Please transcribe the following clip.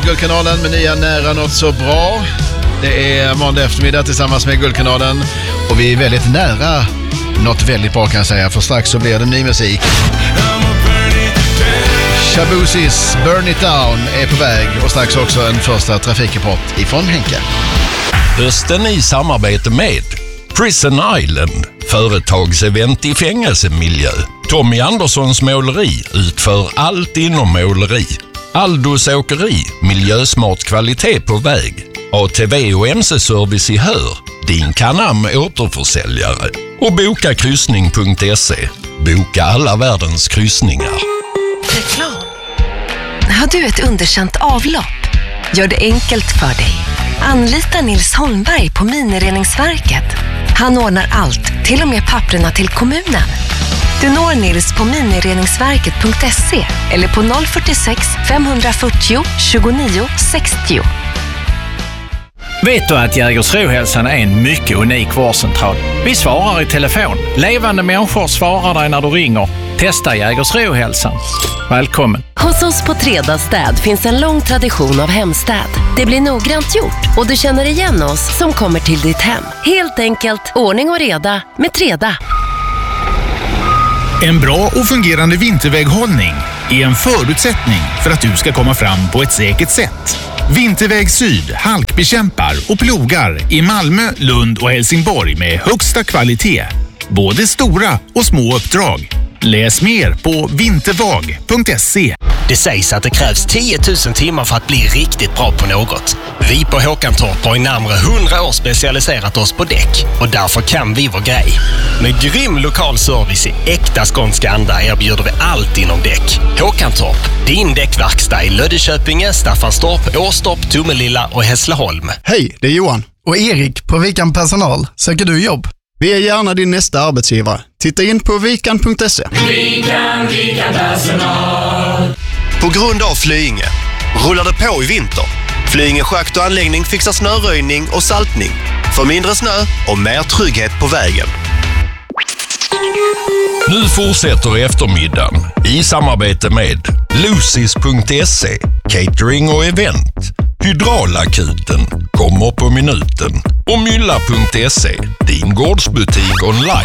Guldkanalen med nya Nära något så bra. Det är måndag eftermiddag tillsammans med Guldkanalen och vi är väldigt nära något väldigt bra kan jag säga, för strax så blir det ny musik. Shabusis Burn It Down är på väg och strax också en första trafikrapport ifrån Henke. Hösten i samarbete med Prison Island, företagsevent i fängelsemiljö. Tommy Anderssons måleri utför allt inom måleri. Aldos åkeri, miljösmart kvalitet på väg. ATV och MC-service i Hör, din Canam återförsäljare. Och bokakryssning.se, boka alla världens kryssningar. Reklam. Har du ett underkänt avlopp? Gör det enkelt för dig. Anlita Nils Holmberg på Minireningsverket. Han ordnar allt, till och med papperna till kommunen. Du når Nils på minireningsverket.se eller på 046 540 29 60. Vet du att Jägersro-hälsan är en mycket unik vårdcentral? Vi svarar i telefon. Levande människor svarar dig när du ringer. Testa Jägersro-hälsan. Välkommen. Hos oss på Treda städ finns en lång tradition av hemstäd. Det blir noggrant gjort och du känner igen oss som kommer till ditt hem. Helt enkelt, ordning och reda med Treda. En bra och fungerande vinterväghållning är en förutsättning för att du ska komma fram på ett säkert sätt. Vinterväg Syd halkbekämpar och plogar i Malmö, Lund och Helsingborg med högsta kvalitet. Både stora och små uppdrag. Läs mer på vintervag.se. Det sägs att det krävs 10 000 timmar för att bli riktigt bra på något. Vi på Håkantorp har i närmare 100 år specialiserat oss på däck och därför kan vi vår grej. Med grym lokal service i äkta skånska anda erbjuder vi allt inom däck. Håkantorp, din däckverkstad i Löddeköpinge, Staffanstorp, Åstorp, Tomelilla och Hässleholm. Hej, det är Johan och Erik på Vikan Personal. Söker du jobb? Vi är gärna din nästa arbetsgivare. Titta in på vikan.se. Vikan Personal. På grund av Flyinge rullar det på i vinter. Flyinge schakt och anläggning fixar snöröjning och saltning. För mindre snö och mer trygghet på vägen. Nu fortsätter eftermiddagen i samarbete med Lucis.se, catering och event. Hydraulakuten kommer på minuten. Och Mylla.se, din gårdsbutik online.